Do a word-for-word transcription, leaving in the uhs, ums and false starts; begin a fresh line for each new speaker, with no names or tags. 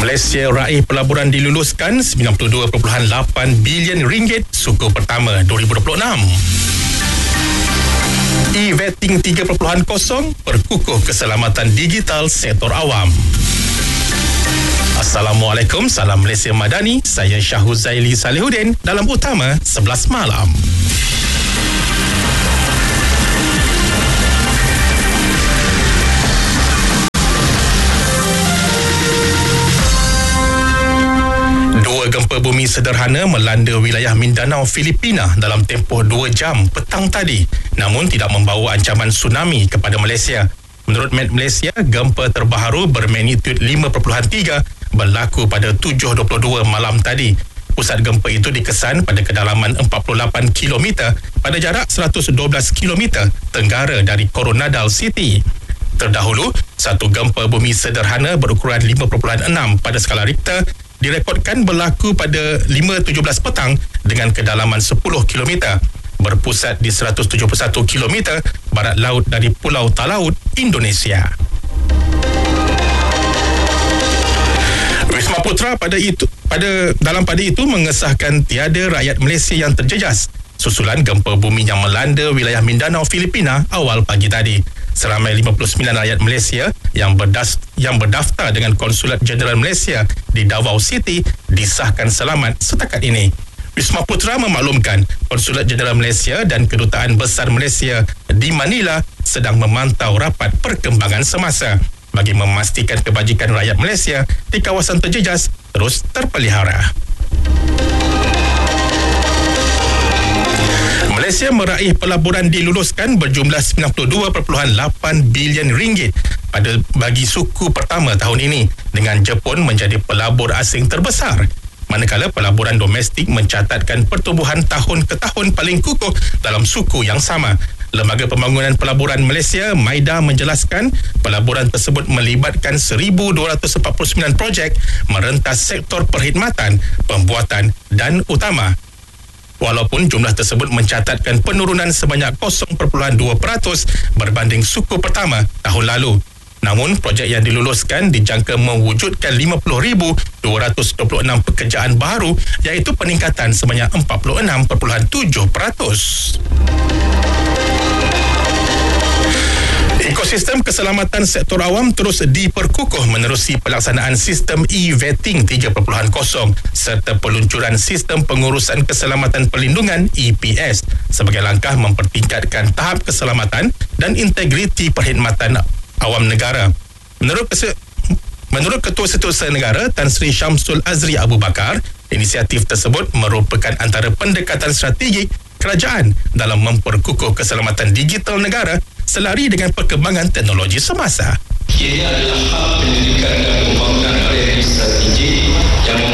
Malaysia raih pelaburan diluluskan sembilan puluh dua perpuluhan lapan bilion ringgit suku pertama dua ribu dua puluh enam. E-Vetting tiga titik kosong perkukuh keselamatan digital sektor awam. Assalamualaikum, salam Malaysia Madani. Saya Syahuzaili Salihuddin dalam Utama sebelas malam. Dua gempa bumi sederhana melanda wilayah Mindanao, Filipina dalam tempoh dua jam petang tadi, namun tidak membawa ancaman tsunami kepada Malaysia. Menurut Met Malaysia, gempa terbaharu bermagnitud lima perpuluhan tiga berlaku pada tujuh dua puluh dua malam tadi. Pusat gempa itu dikesan pada kedalaman empat puluh lapan kilometer pada jarak seratus dua belas kilometer tenggara dari Coronadal City. Terdahulu, satu gempa bumi sederhana berukuran lima perpuluhan enam pada skala Richter direkodkan berlaku pada lima tujuh belas petang dengan kedalaman sepuluh kilometer. Berpusat di seratus tujuh puluh satu kilometer barat laut dari Pulau Talaud, Indonesia. Wisma Putra pada itu pada dalam pada itu mengesahkan tiada rakyat Malaysia yang terjejas susulan gempa bumi yang melanda wilayah Mindanao, Filipina awal pagi tadi. Seramai lima puluh sembilan rakyat Malaysia yang berdas, yang berdaftar dengan Konsulat Jenderal Malaysia di Davao City disahkan selamat setakat ini. Wisma Putra memaklumkan Konsulat Jenderal Malaysia dan Kedutaan Besar Malaysia di Manila sedang memantau rapat perkembangan semasa bagi memastikan kebajikan rakyat Malaysia di kawasan terjejas terus terpelihara. Malaysia meraih pelaburan diluluskan berjumlah sembilan puluh dua perpuluhan lapan bilion ringgit pada bagi suku pertama tahun ini dengan Jepun menjadi pelabur asing terbesar. Manakala pelaburan domestik mencatatkan pertumbuhan tahun ke tahun paling kukuh dalam suku yang sama. Lembaga Pembangunan Pelaburan Malaysia, MAIDA, menjelaskan pelaburan tersebut melibatkan seribu dua ratus empat puluh sembilan projek merentas sektor perkhidmatan, pembuatan dan utama. Walaupun jumlah tersebut mencatatkan penurunan sebanyak kosong perpuluhan dua peratus berbanding suku pertama tahun lalu. Namun, projek yang diluluskan dijangka mewujudkan lima puluh ribu dua ratus dua puluh enam pekerjaan baru iaitu peningkatan sebanyak empat puluh enam perpuluhan tujuh peratus. Ekosistem keselamatan sektor awam terus diperkukuh menerusi pelaksanaan sistem E-Vetting tiga titik kosong serta peluncuran sistem pengurusan keselamatan perlindungan E P S sebagai langkah mempertingkatkan tahap keselamatan dan integriti perkhidmatan awam negara. Menurut Menurut Ketua Setiausaha Negara Tan Sri Syamsul Azri Abu Bakar, inisiatif tersebut merupakan antara pendekatan strategik kerajaan dalam memperkukuh keselamatan digital negara selari dengan perkembangan teknologi semasa.
Ia adalah hak pendidikan dan pembangunan area strategik yang